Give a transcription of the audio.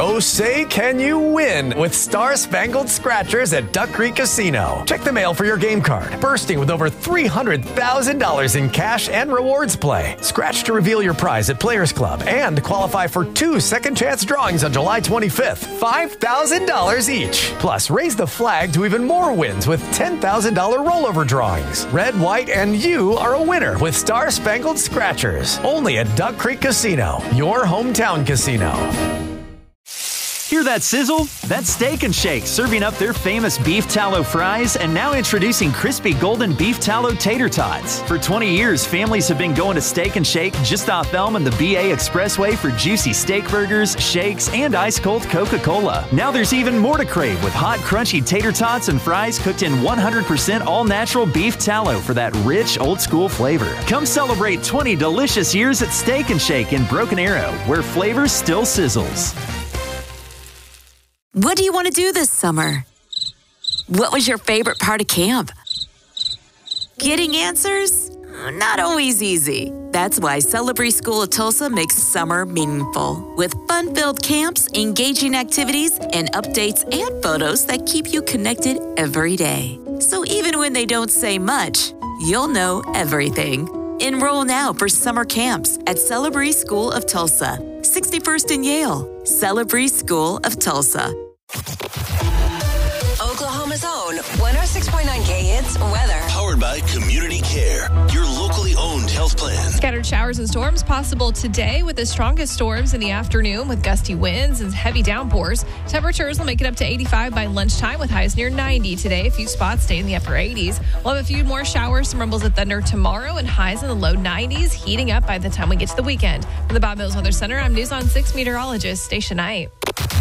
Oh, say can you win with Star Spangled Scratchers at Duck Creek Casino. Check the mail for your game card, bursting with over $300,000 in cash and rewards play. Scratch to reveal your prize at Players Club and qualify for 2 second chance drawings on July 25th. $5,000 each. Plus, raise the flag to even more wins with $10,000 rollover drawings. Red, white, and you are a winner with Star Spangled Scratchers. Only at Duck Creek Casino, your hometown casino. Hear that sizzle? That's Steak 'n Shake serving up their famous beef tallow fries and now introducing crispy golden beef tallow tater tots. For 20 years, families have been going to Steak 'n Shake just off Elm and the BA Expressway for juicy steak burgers, shakes, and ice-cold Coca-Cola. Now there's even more to crave with hot, crunchy tater tots and fries cooked in 100% all-natural beef tallow for that rich, old-school flavor. Come celebrate 20 delicious years at Steak 'n Shake in Broken Arrow, where flavor still sizzles. What do you want to do this summer? What was your favorite part of camp? Getting answers? Not always easy. That's why Celebrate School of Tulsa makes summer meaningful. With fun-filled camps, engaging activities, and updates and photos that keep you connected every day. So even when they don't say much, you'll know everything. Enroll now for summer camps at Celebrate School of Tulsa, 61st and Yale. Celebrate School of Tulsa. Oklahoma's own 106.9 KHits weather. Powered by Community Care, your locally owned health plan. Scattered showers and storms possible today with the strongest storms in the afternoon with gusty winds and heavy downpours. Temperatures will make it up to 85 by lunchtime with highs near 90 today. A few spots stay in the upper 80s. We'll have a few more showers, some rumbles of thunder tomorrow, and highs in the low 90s, heating up by the time we get to the weekend. From the Bob Mills Weather Center, I'm News on 6 meteorologist Stacia Knight.